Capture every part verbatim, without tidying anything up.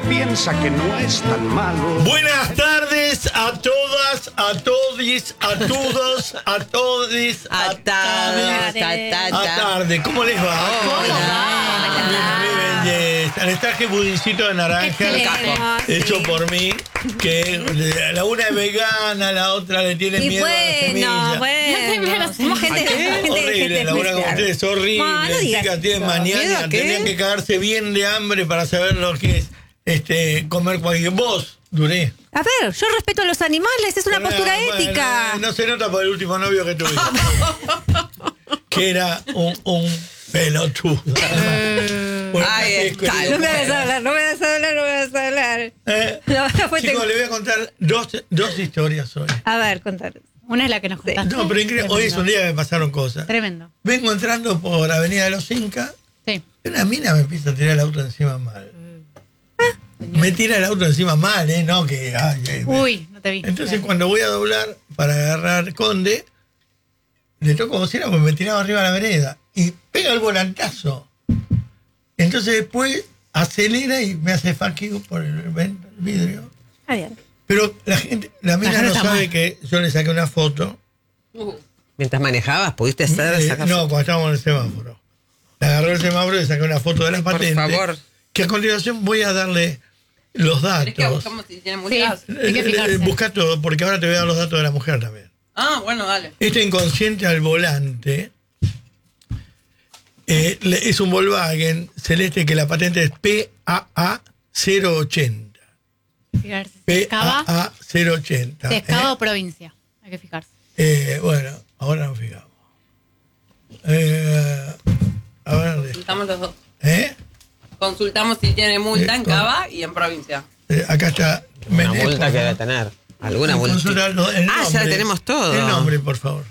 piensa que no es tan malo. Buenas tardes a todas, a todis, a todos, a todis, a A tarde. tardes, a tarde. ¿Cómo les va? Mi belleza. Les traje budincito de naranja hecho por mí, que la una es vegana, la otra le tiene Y miedo a la semilla. bueno, bueno. Somos gente, gente, Horrible, gente la una con especial. ustedes, horrible. No, no digas Chicas, tienen eso. ¿Miedo mañana, a qué? tenían que cagarse bien de hambre para saber lo que es este comer cualquier. Vos, Duré. A ver, yo respeto a los animales, es una Bueno, postura bueno, ética. No, se nota por el último novio que tuve. Que era un, un pelotudo. Bueno, Ahí así, está. querido. No me vas a hablar, no me vas a hablar, no me vas a hablar. Eh, No, después te- Chicos, les voy a contar dos, dos historias hoy. A ver, contar. Una es la que nos contaste. No, pero increíble, hoy es un día que me pasaron cosas. Tremendo. Vengo entrando por Avenida de los Incas. Sí. Una mina me empieza a tirar el auto encima mal. Me tira el auto encima mal, ¿eh? No, que... Ay, ay, Uy, no te vi. Entonces, cuando voy a doblar para agarrar Conde, le toco bocina porque me tiraba arriba a la vereda. Y pega el volantazo. Entonces, después acelera y me hace fuck you por el, el vidrio. Ah, bien. Pero la gente, la mina La no gente está sabe mal. que yo le saqué una foto. Mientras manejabas, pudiste hacer Eh, sacar no, foto? cuando estábamos en el semáforo. Le agarró el semáforo y le saqué una foto de la Por patente. favor. Que a continuación voy a darle los ¿Querés que datos. buscamos si tiene Sí, multas? hay que Eh, eh, fijarse. Busca todo, porque ahora te voy a dar los datos de la mujer también. Ah, bueno, dale. Este inconsciente al volante eh, le- es un Volkswagen celeste que la patente es P A A cero ochenta. Fijarse. P Pescaba, A A cero ochenta. pescado ¿eh? o provincia. Hay que fijarse. Eh, bueno, ahora nos fijamos. Eh, a ver, Consultamos los dos. ¿eh? Consultamos si tiene multa Eh, en con- Cava y en provincia. Eh, acá está. Una Menés, multa por que debe favor. tener. Alguna multa. Consulta el- el Ah, ya nombre. tenemos todo. El nombre, por favor.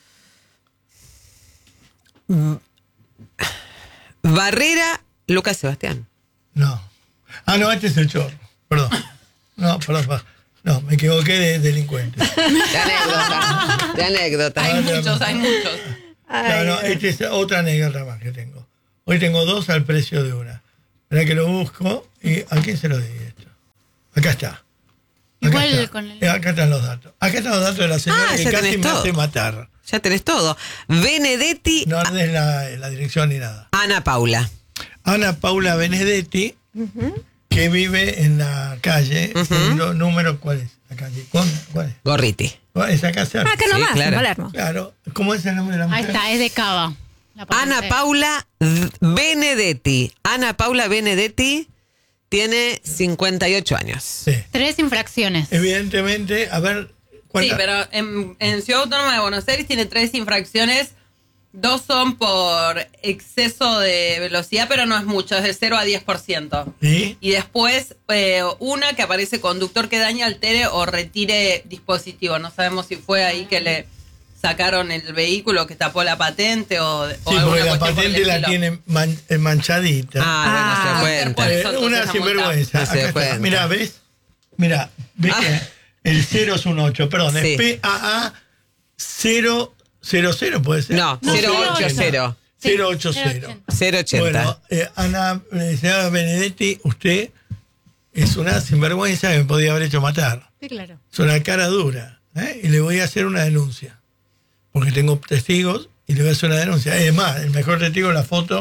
Barrera, Lucas Sebastián. No. Ah, no, este es el chorro. Perdón. No, perdón. perdón. No, me equivoqué de delincuente. De anécdota. De anécdota. Hay Ah, muchos, no. hay muchos. No, no, esta es otra anécdota más que tengo. Hoy tengo dos al precio de una. Verá que lo busco y ¿a quién se lo di esto? Acá está. Acá Igual está. con el- Eh, Acá están los datos. Acá están los datos de la señora Ah, que ya casi tenés me todo. hace matar. Ya tenés todo. Benedetti, No es la, la dirección ni nada. Ana Paula. Ana Paula Benedetti, que vive en la calle, el no- número, ¿cuál es? La calle, ¿cuál, cuál es? Gorriti. ¿Cuál es acá cerca? Ah, acá Sí, nomás, claro. en Palermo. Claro, ¿cómo es el nombre de la Ahí mujer? está, es de Cava. La Ana provincia. Paula Benedetti. Ana Paula Benedetti tiene cincuenta y ocho años. Sí. Tres infracciones. Evidentemente, a ver, Sí, ¿cuántas? pero en, en Ciudad Autónoma de Buenos Aires tiene tres infracciones. Dos son por exceso de velocidad, pero no es mucho, es de cero a diez por ciento. ¿Sí? Y después eh, una que aparece conductor que daña, altere o retire dispositivo. No sabemos si fue ahí que le sacaron el vehículo que tapó la patente o, o Sí, alguna porque la cuestión por el patente la estilo. tiene man- eh, manchadita. Ah, Ah, bueno, se por cuenta. eso Eh, entonces una esa sinvergüenza. multa. No se Acá está. cuenta. Mirá, ¿ves? Mirá, ¿ves Ah. que el cero es un ocho? Perdón, Sí. es P A A cero cero cero, ¿puede ser? No, O cero ocho cero. cero ocho cero. cero ochenta. Bueno, eh, Ana eh, señora Benedetti, usted es una sinvergüenza que me podía haber hecho matar. Sí, claro. Es una cara dura. ¿eh? Y le voy a hacer una denuncia. Porque tengo testigos y le voy a hacer una denuncia. Es más, el mejor testigo es la foto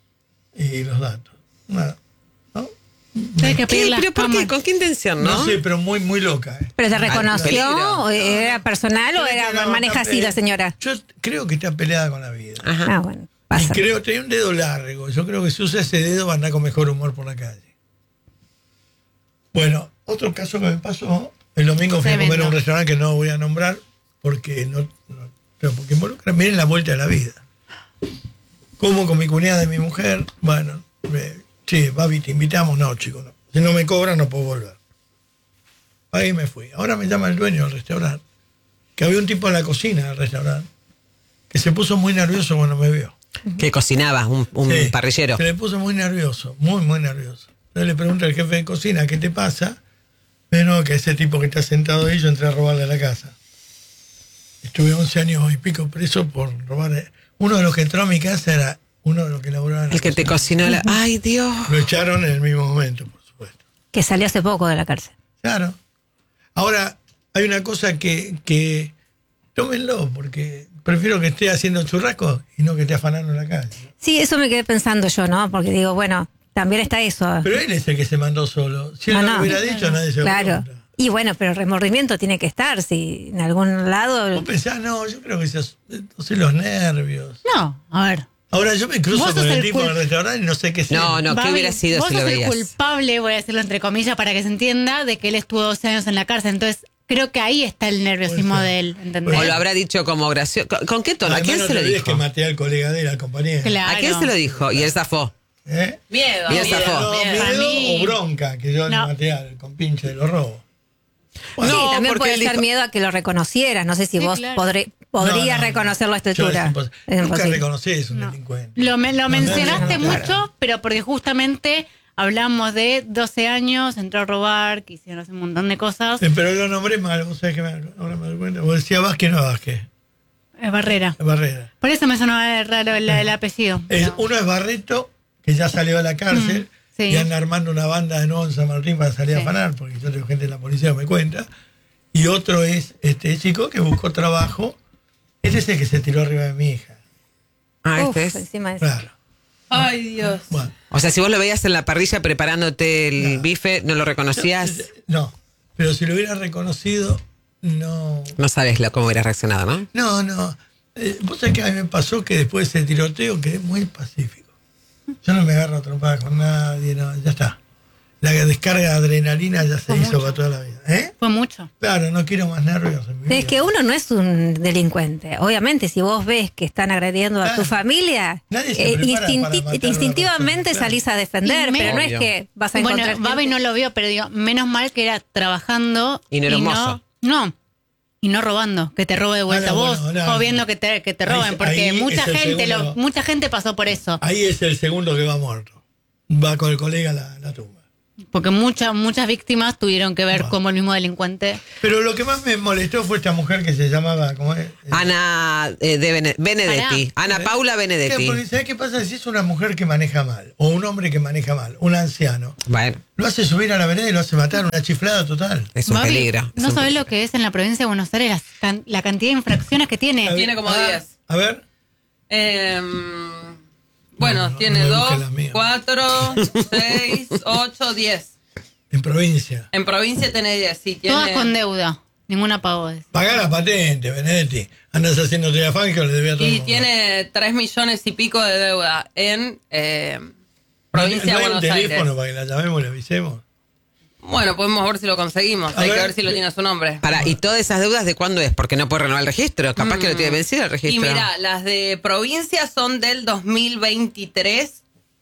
y los datos. Nada. ¿No? Hay que ¿Qué? pedir las ¿Pero por qué? cámaras. ¿Con qué intención, No, no? sé, pero muy, muy loca. ¿eh? ¿Pero se peligro. reconoció? ¿O ¿Era personal o Creo que era no, maneja está- así la eh, señora? Yo creo que está peleada con la vida. Ajá. Ah, bueno, Y pasa. creo que tiene un dedo largo. Yo creo que si usa ese dedo va a andar con mejor humor por la calle. Bueno, otro caso que me pasó, el domingo fui a comer a Tremendo. un restaurante que no voy a nombrar porque no, no pero porque involucra, miren la vuelta de la vida. Como con mi cuñada y mi mujer, bueno, eh, sí, Babi, te invitamos, no, chico, no. Si no me cobran no puedo volver. Ahí me fui. Ahora me llama el dueño del restaurante, que había un tipo en la cocina del restaurante, que se puso muy nervioso cuando me vio. Que cocinaba, un, un Sí, parrillero. Se le puso muy nervioso, muy, muy nervioso. Entonces le pregunta al jefe de cocina, ¿qué te pasa? Bueno, que ese tipo que está sentado ahí, yo entré a robarle a la casa. Estuve once años y pico preso por robar. Uno de los que entró a mi casa era uno de los que laburaba en la El que te cocina. cocinó la... ¡Ay, Dios! Lo echaron en el mismo momento, por supuesto. Que salió hace poco de la cárcel. Claro. Ahora, hay una cosa que, que tómenlo, porque prefiero que esté haciendo churrasco y no que esté afanando en la calle. Sí, eso me quedé pensando yo, ¿no? Porque digo, bueno, también está eso. Pero él es el que se mandó solo. Si él No, no, no. lo hubiera dicho, nadie se lo Claro. pregunta. Y bueno, pero remordimiento tiene que estar, si en algún lado... Vos pensás, no, yo creo que se as- entonces los nervios. No, a ver. Ahora yo me cruzo Vos con sos el el tipo en cul- el restaurante y no sé qué sea. No, no, ¿qué Babi, hubiera sido vos si lo sos veías? el culpable, voy a decirlo entre comillas para que se entienda, de que él estuvo doce años en la cárcel. Entonces, creo que ahí está el nerviosismo Puede ser. de él, ¿entendés? O lo habrá dicho como gracioso. ¿Con, con qué tono? ¿A Además, quién no se te lo olvides dijo? que maté al colega de él, al compañero. Claro. ¿A quién se lo dijo? Y él zafó. ¿Eh? Miedo, Bien miedo, zafó. No, miedo. miedo A mí- o bronca, que yo No. le maté al compinche de los robos. Sí, No, también porque puede él ser dijo- miedo a que lo reconocieras. No sé si Sí, vos claro. podré- podrías No, no, reconocer la yo es estructura. impos- Es Nunca imposible. reconoces un No. delincuente. Lo, me- lo No, mencionaste no, no, no, mucho, claro. pero porque justamente hablamos de doce años, entró a robar, que hicieron hace un montón de cosas. Eh, Pero lo nombré mal, vos sabés que me, ahora me doy cuenta. Vos decías Vázquez, no Vázquez, Es Barrera. es Barrera. Por eso me sonaba raro el, el apellido. Es- No. Uno es Barreto, que ya salió de la cárcel, Mm, sí. y anda armando una banda de nuevo en San Martín para salir a Sí. afanar, porque yo tengo gente en la policía que me cuenta. Y otro es este chico que buscó trabajo. Ese es el que se tiró arriba de mi hija. Ah, Uf, este es. encima de eso. Claro. Ay, Dios. Bueno. O sea, si vos lo veías en la parrilla preparándote el No. bife, ¿no lo reconocías? No, pero si lo hubiera reconocido, no. No sabes lo, cómo hubiera reaccionado, ¿no? No, no. Eh, vos sabés que a mí me pasó que después de ese tiroteo quedé muy pacífico. Yo no me agarro a trompada con nadie, no, ya está. La descarga de adrenalina ya se Fue hizo mucho. para toda la vida. ¿Eh? Fue mucho. Claro, no quiero más nervios en mi vida. Es que uno no es un delincuente. Obviamente, si vos ves que están agrediendo a tu Claro. familia, Nadie se eh, prepara instinti- para matar a una instintivamente persona, claro. salís a defender, Y me- pero no es Obvio. que vas a Bueno, encontrar... Babi gente- no lo vio, pero digo, menos mal que era trabajando. Y no era un mozo. No, y no robando, que te robe de vuelta Ah, no, vos, bueno, no, o viendo no. que te, que te Ahí- roben, porque ahí mucha es el gente lo, segundo- mucha gente pasó por eso. Ahí es el segundo que va muerto. Va con el colega a la, la tumba. Porque muchas muchas víctimas tuvieron que ver Wow. cómo el mismo delincuente. Pero lo que más me molestó fue esta mujer que se llamaba, ¿cómo es? Eh, Ana eh, de Bene- Benedetti. Ana. Ana Paula ¿Qué? Benedetti. Porque ¿sabes qué pasa? Si es una mujer que maneja mal, o un hombre que maneja mal, un anciano, Bueno, lo hace subir a la vereda y lo hace matar, una chiflada total. es un Babi, peligro. es no un sabés peligro. lo que es en la provincia de Buenos Aires, las can- la cantidad de infracciones que tiene. Tiene como Ah, diez. A ver. Em, bueno, No, no, tiene no me dos, busques las mías. cuatro, seis, ocho, diez. En provincia. En provincia tiene diez, sí. Tiene... Todas con deuda, ninguna pagó. Pagá la patente, Benedetti. Andas haciéndote afán que le debía a todo el Y mundo. tiene tres millones y pico de deuda en eh, provincia ¿No de hay un Buenos teléfono Aires. para que la llamemos y le avisemos? Bueno, podemos ver si lo conseguimos. A Hay ver. que ver si lo tiene a su nombre. Para, ¿y todas esas deudas de cuándo es? Porque no puede renovar el registro. Capaz que lo tiene vencido el Y registro. mira, las de provincia son del dos mil veintitrés,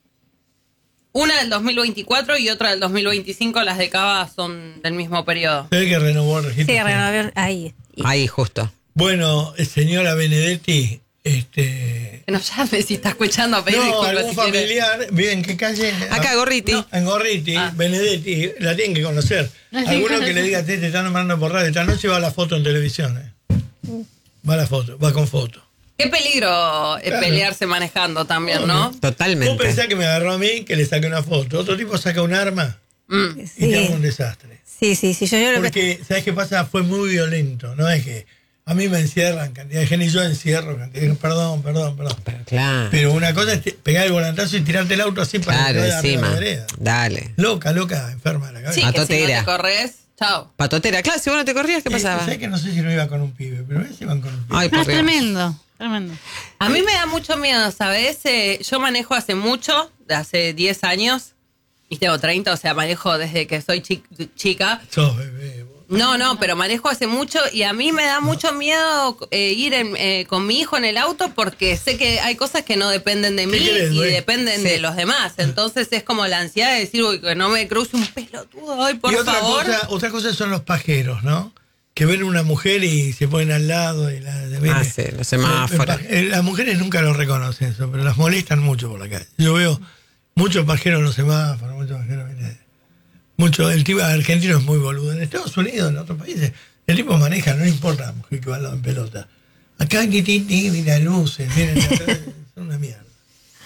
una del dos mil veinticuatro y otra del dos mil veinticinco. Las de Cava son del mismo periodo. Se ve que renovó el registro. Sí, renovar ahí. Y- Ahí, justo. Bueno, eh, señora Benedetti, este... Que nos llame si está escuchando a pedir No, disculpas. algún si quiere. familiar, ¿vive en qué calle? Acá, Gorriti. No, en Gorriti, Ah. Benedetti, la tienen que conocer. La tienen Alguno que que le conocer. diga, te, te están nombrando por radio, esta noche va la foto en televisión. eh. Va la foto, va con foto. Qué peligro eh, Claro. pelearse manejando también, ¿no? Vos Totalmente. pensás que me agarró a mí, que le saqué una foto. Otro tipo saca un arma Mm. y te Sí, hago un desastre. sí, sí, sí, yo, yo lo que- Porque, ¿sabes qué pasa? Fue muy violento. No es que a mí me encierran cantidad de gente y yo encierro cantidad de perdón, perdón, perdón. Pero claro. Pero una cosa es te- pegar el volantazo y tirarte el auto así para Claro, que te vaya arriba de encima. la vereda. Dale. Loca, loca, enferma de la cabeza. Sí, que si no Patotera. te corres, chao. Patotera. Claro, si vos no te corrías, ¿qué pasaba? ¿Sabes que no sé si no iba con un pibe? Pero a veces iban con un pibe. Ay, No, por es Dios. tremendo, tremendo. A mí me da mucho miedo, ¿sabes? Eh, yo manejo hace mucho, de hace diez años, y tengo treinta, o sea, manejo desde que soy chi- chica. Sos bebé. vos. No, no, pero manejo hace mucho y a mí me da mucho miedo eh, ir en, eh, con mi hijo en el auto porque sé que hay cosas que no dependen de mí querés, y güey? dependen Sí. de los demás. Entonces es como la ansiedad de decir, uy, que no me cruce un pelotudo hoy, por y otra favor. cosa, otra cosa son los pajeros, ¿no? Que ven una mujer y se ponen al lado y la de Ah, sí, los semáforos. Eh, Las mujeres nunca lo reconocen eso, pero las molestan mucho por la calle. Yo veo muchos pajeros en los semáforos, muchos pajeros, ¿viste? Mucho, el tipo argentino es muy boludo. En Estados Unidos, en otros países, el tipo maneja, no le importa la mujer que va al lado en pelota. Acá que ti, ti, mira luces, miren, son una mierda.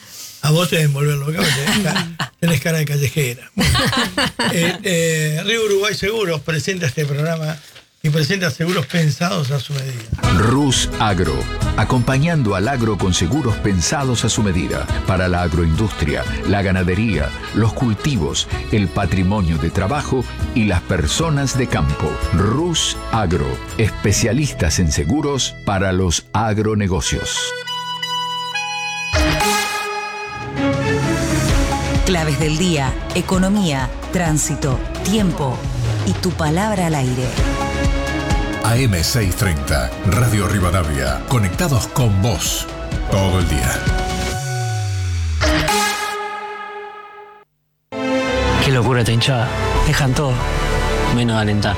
A vos te deben volver loca, porque tenés cara, tenés cara de callejera. Bueno, eh, eh, Río Uruguay Seguros presenta este programa y presenta seguros pensados a su medida. Rus Agro, acompañando al agro con seguros pensados a su medida para la agroindustria, la ganadería, los cultivos, el patrimonio de trabajo y las personas de campo. Rus Agro, especialistas en seguros para los agronegocios. Claves del día, economía, tránsito, tiempo y tu palabra al aire. A M seiscientos treinta, Radio Rivadavia, conectados con vos todo el día. Qué locura esta hinchada. Dejan todo, menos alentar.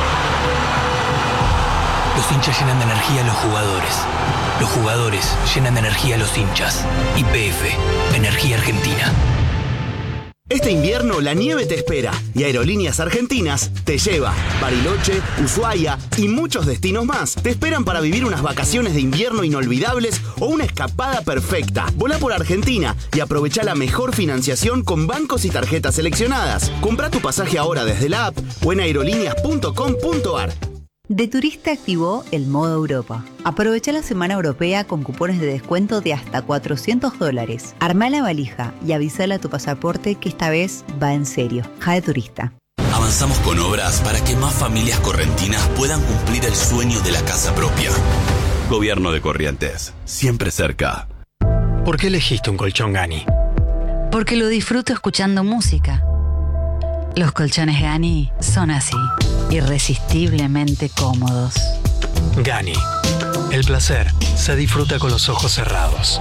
Los hinchas llenan de energía a los jugadores. Los jugadores llenan de energía a los hinchas. Y P F, Energía Argentina. Este invierno la nieve te espera y Aerolíneas Argentinas te lleva. Bariloche, Ushuaia y muchos destinos más te esperan para vivir unas vacaciones de invierno inolvidables o una escapada perfecta. Volá por Argentina y aprovecha la mejor financiación con bancos y tarjetas seleccionadas. Comprá tu pasaje ahora desde la app o en aerolíneas punto com punto ar. De Turista activó el modo Europa. Aprovecha la semana europea con cupones de descuento de hasta cuatrocientos dólares. Armá la valija y avísale a tu pasaporte que esta vez va en serio. Jade Turista. Avanzamos con obras para que más familias correntinas puedan cumplir el sueño de la casa propia. Gobierno de Corrientes, siempre cerca. ¿Por qué elegiste un colchón Gani? Porque lo disfruto escuchando música. Los colchones Gani son así, irresistiblemente cómodos. Gani, el placer se disfruta con los ojos cerrados.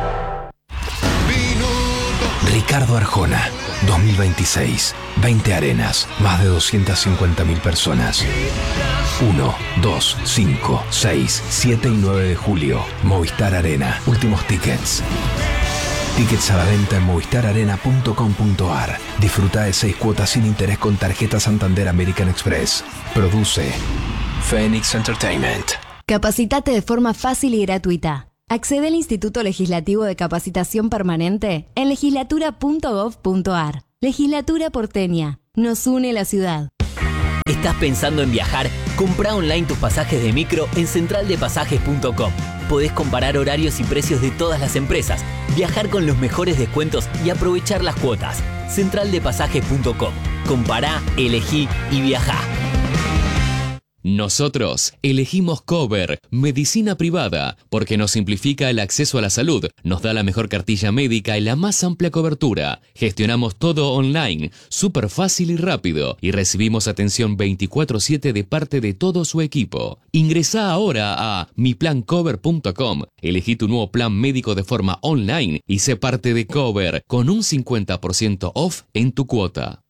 Ricardo Arjona, dos mil veintiséis, veinte arenas, más de doscientas cincuenta mil personas. uno, dos, cinco, seis, siete y nueve de julio, Movistar Arena, últimos tickets. Tickets a la venta en movistar arena punto com punto ar. Disfruta de seis cuotas sin interés con tarjeta Santander American Express. Produce Phoenix Entertainment. Capacitate de forma fácil y gratuita. Accede al Instituto Legislativo de Capacitación Permanente en legislatura punto gov punto ar. Legislatura porteña. Nos une la ciudad. ¿Estás pensando en viajar? Comprá online tus pasajes de micro en central de pasajes punto com. Podés comparar horarios y precios de todas las empresas, viajar con los mejores descuentos y aprovechar las cuotas. central de pasajes punto com. Compará, elegí y viajá. Nosotros elegimos Cover, medicina privada, porque nos simplifica el acceso a la salud, nos da la mejor cartilla médica y la más amplia cobertura. Gestionamos todo online, súper fácil y rápido, y recibimos atención veinticuatro siete de parte de todo su equipo. Ingresá ahora a mi plan cover punto com, elegí tu nuevo plan médico de forma online y sé parte de Cover, con un cincuenta por ciento off en tu cuota.